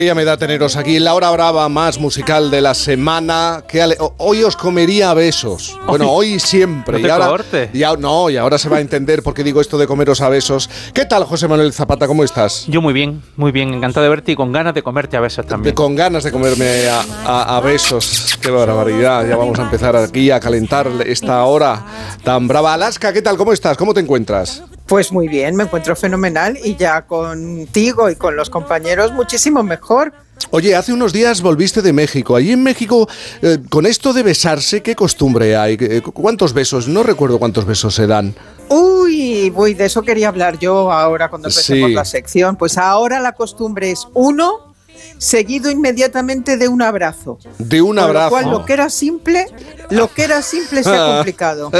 Ya me da teneros aquí en la hora brava más musical de la semana. Hoy os comería a besos. Bueno, hoy siempre. No te y ahora se va a entender por qué digo esto de comeros a besos. ¿Qué tal, José Manuel Zapata? ¿Cómo estás? Yo muy bien. Encantado de verte y con ganas de comerte a besos también. Con ganas de comerme a besos. Qué barbaridad. Ya vamos a empezar aquí a calentar esta hora tan brava. Alaska, ¿qué tal? ¿Cómo estás? ¿Cómo te encuentras? Pues muy bien, me encuentro fenomenal y ya contigo y con los compañeros muchísimo mejor. Oye, hace unos días volviste de México. Allí en México, con esto de besarse, ¿qué costumbre hay? ¿Cuántos besos? No recuerdo cuántos besos se dan. Uy, de eso quería hablar yo ahora cuando empecemos la sección. Pues ahora la costumbre es uno, seguido inmediatamente de un abrazo. De un abrazo. Con lo cual, lo que era simple se ha complicado.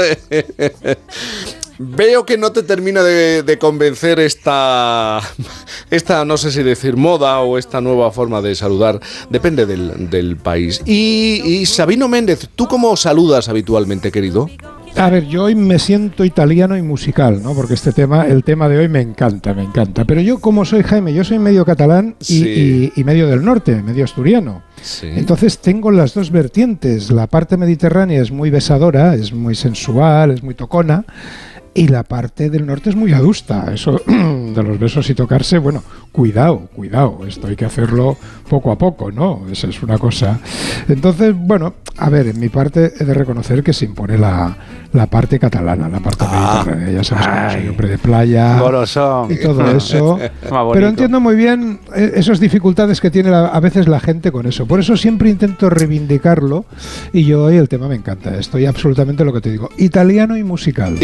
Veo que no te termina de convencer esta, no sé si decir moda o esta nueva forma de saludar, depende del país. Y Sabino Méndez, ¿tú cómo saludas habitualmente, querido? A ver, yo hoy me siento italiano y musical, ¿no? Porque el tema de hoy me encanta. Pero yo, como soy Jaime, yo soy medio catalán y medio del norte, medio asturiano. Sí. Entonces tengo las dos vertientes. La parte mediterránea es muy besadora, es muy sensual, es muy tocona. Y la parte del norte es muy adusta, eso de los besos y tocarse, bueno, cuidado, esto hay que hacerlo poco a poco, ¿no? Esa es una cosa. Entonces, bueno, a ver, en mi parte he de reconocer que se impone la parte catalana, la parte mediterránea, ya sabes que soy hombre de playa y todo eso, pero entiendo muy bien esas dificultades que tiene a veces la gente con eso, por eso siempre intento reivindicarlo y yo hoy el tema me encanta, estoy absolutamente lo que te digo, italiano y musical,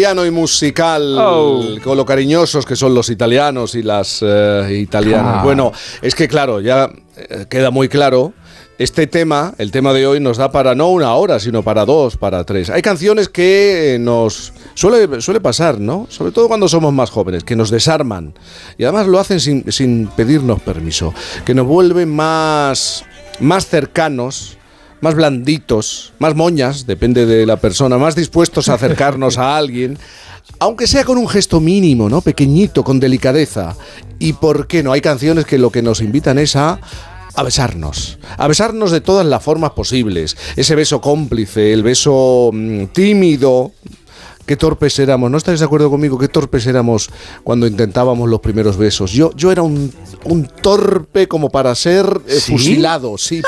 con lo cariñosos que son los italianos y las italianas. Bueno, es que claro, ya queda muy claro. Este tema, el tema de hoy, nos da para no una hora, sino para 2, para 3. Hay canciones que nos suele pasar, ¿no? Sobre todo cuando somos más jóvenes, que nos desarman. Y además lo hacen sin pedirnos permiso. Que nos vuelven más cercanos, más blanditos, más moñas, depende de la persona, más dispuestos a acercarnos a alguien. Aunque sea con un gesto mínimo, ¿no? Pequeñito, con delicadeza. Y ¿por qué no? Hay canciones que lo que nos invitan es a besarnos de todas las formas posibles. Ese beso cómplice, el beso tímido. Qué torpes éramos, ¿no estáis de acuerdo conmigo? Qué torpes éramos cuando intentábamos los primeros besos. Yo era un torpe como para ser fusilado, sí,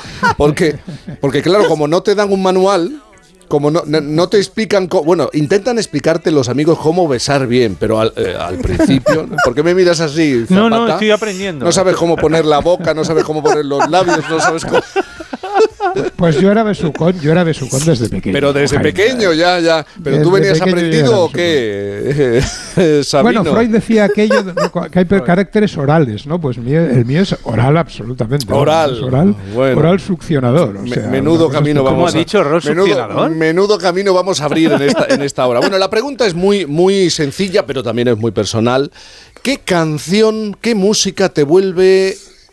porque claro, como no te dan un manual, como no te explican, intentan explicarte los amigos cómo besar bien, pero al principio, ¿por qué me miras así, Zapata? No, estoy aprendiendo. No sabes cómo poner la boca, no sabes cómo poner los labios, no sabes cómo... Pues yo era besucón desde pequeño. Pero desde pequeño, ya. ¿Pero tú venías aprendido o qué, Sabino? Bueno, Freud decía aquello que hay caracteres orales, ¿no? Pues el mío es oral absolutamente. Oral oral succionador. O sea, menudo camino vamos ¿Cómo ha dicho oral succionador? Menudo camino vamos a abrir en esta hora. Bueno, la pregunta es muy sencilla, pero también es muy personal. ¿Qué canción, qué música te vuelve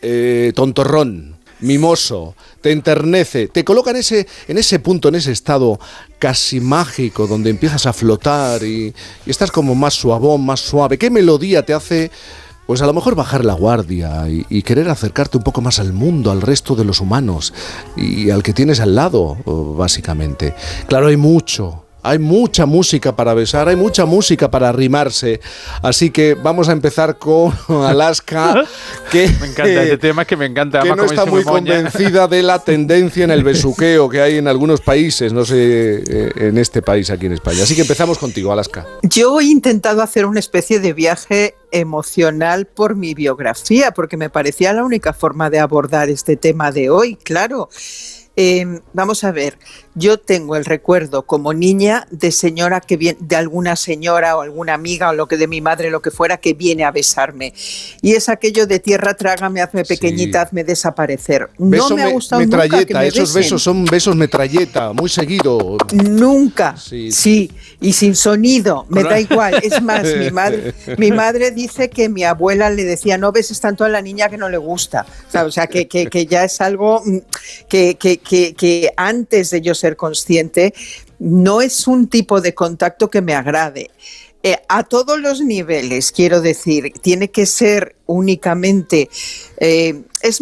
tontorrón, mimoso, te enternece, te coloca en ese punto, en ese estado casi mágico donde empiezas a flotar y estás como más suavón, más suave? ¿Qué melodía te hace, pues a lo mejor bajar la guardia y querer acercarte un poco más al mundo, al resto de los humanos y al que tienes al lado, básicamente? Claro, hay mucha música para besar, hay mucha música para arrimarse, así que vamos a empezar con Alaska, que me encanta este tema, que me encanta. Que no está muy convencida de la tendencia en el besuqueo que hay en algunos países, no sé, en este país aquí en España. Así que empezamos contigo, Alaska. Yo he intentado hacer una especie de viaje emocional por mi biografía, porque me parecía la única forma de abordar este tema de hoy, claro. Vamos a ver, yo tengo el recuerdo como niña de alguna señora o alguna amiga o lo que de mi madre, lo que fuera, que viene a besarme. Y es aquello de tierra, trágame, hazme pequeñita, hazme desaparecer. No me ha gustado nunca que me esos besen. Besos son besos metralleta, muy seguido. Nunca, sí, y sin sonido, me da igual. Es más, mi madre dice que mi abuela le decía, no beses tanto a la niña que no le gusta. O sea, que ya es algo que antes de yo ser consciente, no es un tipo de contacto que me agrade. A todos los niveles, quiero decir, tiene que ser únicamente... es